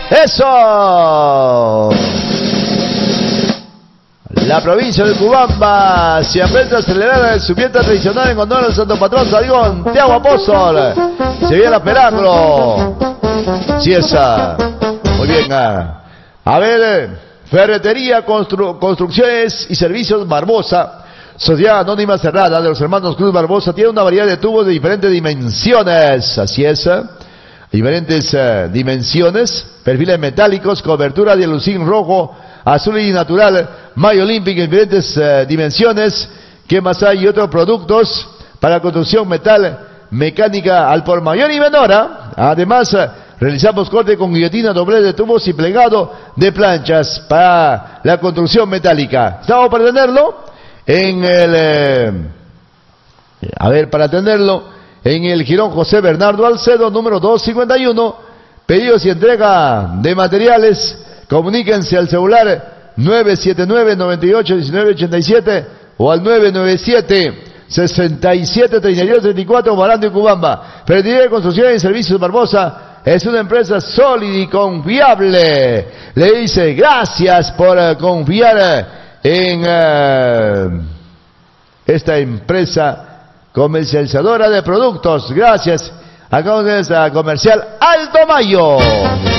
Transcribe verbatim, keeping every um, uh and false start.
¡Eso! La provincia de Cubamba se aprende a acelerar su fiesta tradicional en honor al santo patrón San Tiago Apóstol. Se viene a esperarlo. Sí, esa. Muy bien. A ver, Ferretería, Constru Construcciones y Servicios Barbosa, Sociedad Anónima Cerrada de los hermanos Cruz Barbosa, tiene una variedad de tubos de diferentes dimensiones. Así es. Diferentes uh, dimensiones, perfiles metálicos, cobertura de alucín rojo, azul y natural, May Olympic en diferentes uh, dimensiones. ¿Qué más hay? Y otros productos para construcción, metal, mecánica al por mayor y menor. ¿eh? Además, uh, realizamos corte con guillotina, doblez de tubos y plegado de planchas para la construcción metálica. ¿Estamos para tenerlo? En el... Eh, a ver, para tenerlo... En el Girón José Bernardo Alcedo, número doscientos cincuenta y uno, pedidos y entrega de materiales, comuníquense al celular nueve siete nueve, nueve ocho, uno nueve ocho siete o al nueve nueve siete, seis siete, tres dos tres cuatro, Morando y Cubamba. Ferretería de Construcción y Servicios Barbosa es una empresa sólida y confiable. Le dice gracias por uh, confiar en uh, esta empresa comercializadora de productos. Gracias a Comercial Alto Mayo.